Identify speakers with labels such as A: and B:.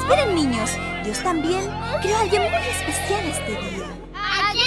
A: Esperen, niños. Dios también creó a alguien muy especial este día.